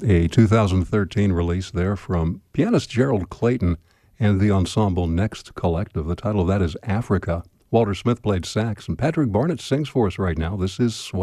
A 2013 release there from pianist Gerald Clayton and the ensemble Next Collective. The title of that is Africa. Walter Smith played sax, and Patrick Barnett sings for us right now. This is Sway.